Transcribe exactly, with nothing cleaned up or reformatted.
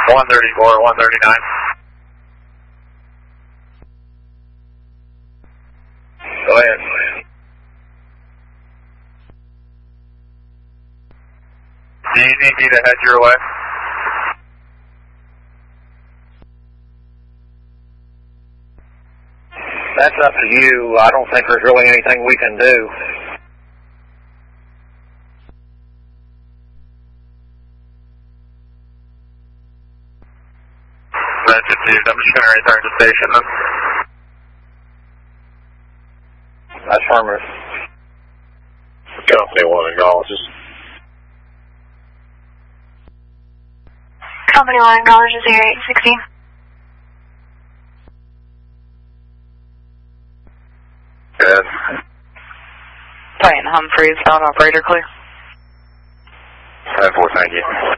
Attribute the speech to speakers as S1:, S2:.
S1: one thirty-four, one thirty-nine. Go ahead. Do you need me to head your way? That's up to you. I don't think there's really anything we can do. That's it, I'm just going to return to station then. That's affirmative. Company one acknowledges.
S2: Company one acknowledges area eight sixteen.
S1: Good.
S3: Plant Humphreys, ground operator clear.
S1: ten four, thank you.